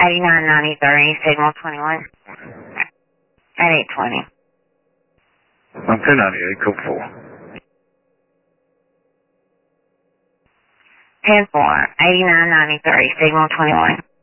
8993, signal 21. At 820. I'm 1098, code 4. 10-4, 8993, signal 21.